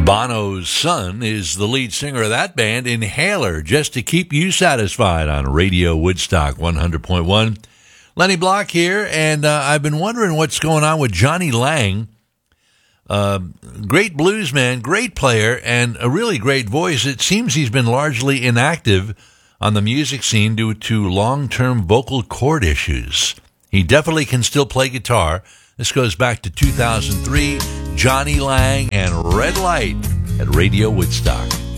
Bono's son is the lead singer of that band, Inhaler, just to keep you satisfied on Radio Woodstock 100.1. Lenny Block here, and I've been wondering what's going on with Johnny Lang. Great blues man, great player, and a really great voice. It seems he's been largely inactive on the music scene due to long-term vocal cord issues. He definitely can still play guitar. This goes back to 2003, Johnny Lang and Red Light at Radio Woodstock.